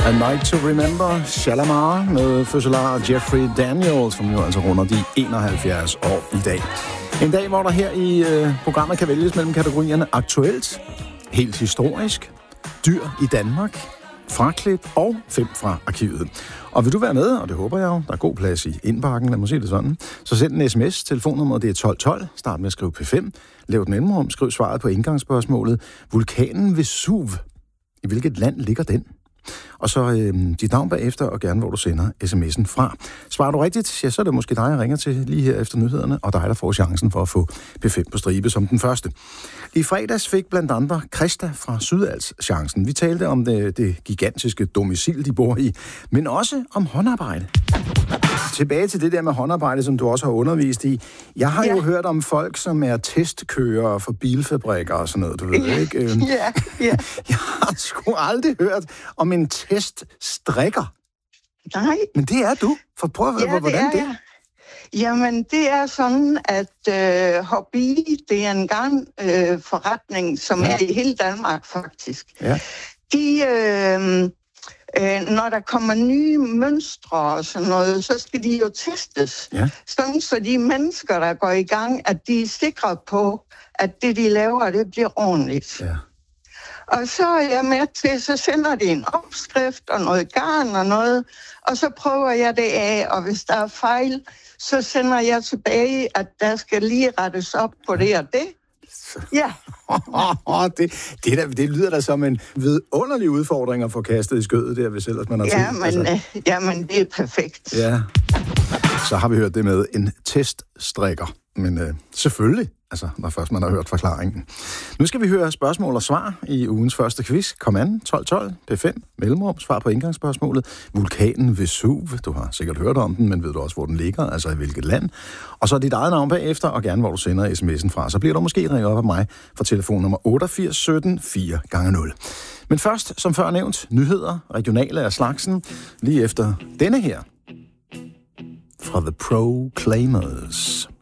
A Night to Remember, Shalamar med fødselar Jeffrey Daniels, som jo altså runder de 71 år i dag. En dag, hvor der her i programmet kan vælges mellem kategorierne aktuelt, helt historisk, dyr i Danmark, fraklip og 5 fra arkivet. Og vil du være med, og det håber jeg jo, der er god plads i indbakken, lad mig sige det sådan, så send en sms, telefonnummeret det er 1212, start med at skrive P5, lav et mellemrum, skriv svaret på indgangsspørgsmålet, vulkanen Vesuv, i hvilket land ligger den? Og så dit navn bagefter, og gerne hvor du sender sms'en fra. Svarer du rigtigt, ja, så er det måske dig, jeg ringer til lige her efter nyhederne, og dig, der får chancen for at få P5 på stribe som den første. I fredags fik blandt andre Christa fra Sydals chancen. Vi talte om det gigantiske domicil, de bor i, men også om håndarbejde. Tilbage til det der med håndarbejde, som du også har undervist i. Jeg har jo hørt om folk, som er testkørere for bilfabrikker og sådan noget, du ved, ikke? Ja. Jeg har sgu aldrig hørt om en teststrikker. Nej. Men det er du. For prøv at høre, hvordan det er. Jamen, det er sådan, at Hobby, det er en gang forretning, som er i hele Danmark, faktisk. Ja. Når der kommer nye mønstre og sådan noget, så skal de jo testes. Ja. Sådan, så de mennesker, der går i gang, at de er sikre på, at det, de laver, det bliver ordentligt. Ja. Og så er jeg med til, så sender de en opskrift og noget garn og noget, og så prøver jeg det af, og hvis der er fejl, så sender jeg tilbage, at der skal lige rettes op på det og det. Ja. Det lyder da som en vidunderlig udfordring at få kastet i skødet der, hvis ellers man har tid. Jamen, det er perfekt. Ja, så har vi hørt det med en teststrikker. Men selvfølgelig, altså, når først man har hørt forklaringen. Nu skal vi høre spørgsmål og svar i ugens første quiz. Kom an, 1212, P5, mellemrum, svar på indgangsspørgsmålet. Vulkanen Vesuv, du har sikkert hørt om den, men ved du også, hvor den ligger, altså i hvilket land. Og så dit eget navn bagefter, og gerne hvor du sender sms'en fra. Så bliver du måske ringet op af mig fra telefonnummer 88 17 4x0. Men først, som før nævnt, nyheder, regionale af slagsen, lige efter denne her. Fra The Proclaimers.